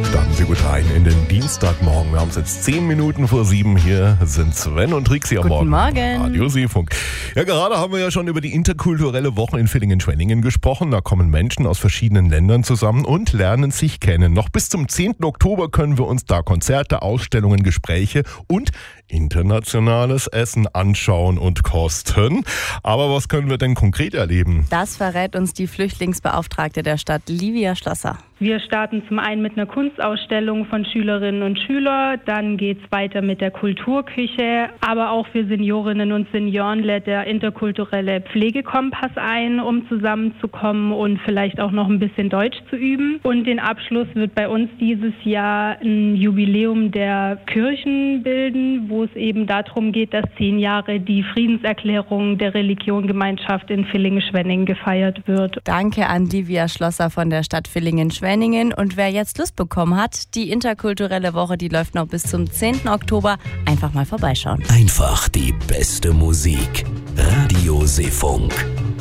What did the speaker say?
Starten Sie gut rein in den Dienstagmorgen. Wir haben es jetzt 10 Minuten vor 7. Hier sind Sven und Trixi am Morgen. Guten Morgen. Radio Seefunk. Ja, gerade haben wir ja schon über die interkulturelle Woche in Villingen-Schwenningen gesprochen. Da kommen Menschen aus verschiedenen Ländern zusammen und lernen sich kennen. Noch bis zum 10. Oktober können wir uns da Konzerte, Ausstellungen, Gespräche und internationales Essen anschauen und kosten. Aber was können wir denn konkret erleben? Das verrät uns die Flüchtlingsbeauftragte der Stadt, Livia Schlosser. Wir starten zum einen mit einer Kunstausstellung von Schülerinnen und Schülern, dann geht es weiter mit der Kulturküche, aber auch für Seniorinnen und Senioren lädt der interkulturelle Pflegekompass ein, um zusammenzukommen und vielleicht auch noch ein bisschen Deutsch zu üben. Und den Abschluss wird bei uns dieses Jahr ein Jubiläum der Kirchen bilden, wo es eben darum geht, dass 10 Jahre die Friedenserklärung der Religiongemeinschaft in Villingen-Schwenningen gefeiert wird. Danke an Livia Schlosser von der Stadt Villingen-Schwenningen. Und wer jetzt Lust bekommen hat, die interkulturelle Woche, die läuft noch bis zum 10. Oktober. Einfach mal vorbeischauen. Einfach die beste Musik. Radio Seefunk.